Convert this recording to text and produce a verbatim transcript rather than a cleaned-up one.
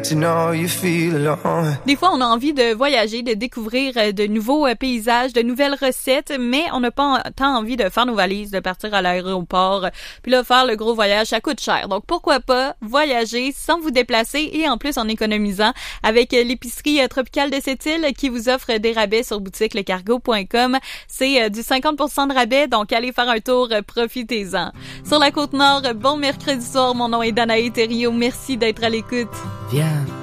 to know you feel alone. Des fois, on a envie de voyager, de découvrir de nouveaux paysages, de nouvelles recettes, mais on n'a pas tant envie de faire nos valises, de partir à l'aéroport. Puis là, faire le gros voyage, ça coûte cher. Donc, pourquoi pas voyager sans vous déplacer et en plus en économisant avec l'épicerie tropicale de cette île qui vous offre des rabais sur boutique le cargo point com. C'est du cinquante pour cent de rabais, donc allez faire un tour, profitez-en. Sur la Côte-Nord, bon mercredi soir, mon nom est Danae Thériault. Merci d'être à l'écoute. Viens.